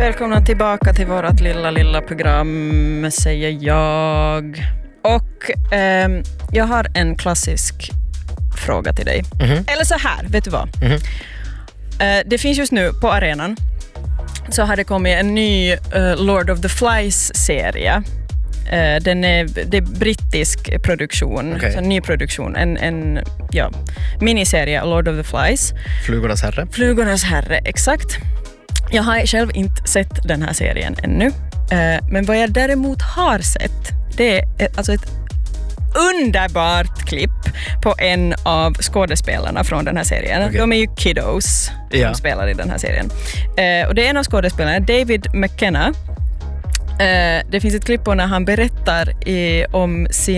Välkomna tillbaka till vårt lilla program, säger jag. Och jag har en klassisk fråga till dig. Eller så här, vet du vad? Det finns just nu på arenan, så har det kommit en ny Lord of the Flies-serie. Det är brittisk produktion, så en ny produktion, en miniserie Lord of the Flies. Flugornas herre, exakt. Jag har själv inte sett den här serien ännu, men vad jag däremot har sett, det är alltså ett underbart klipp på en av skådespelarna från den här serien. De är ju kiddos som spelar i den här serien. Och det är en av skådespelarna, David McKenna. Det finns ett klipp på när han berättar om sin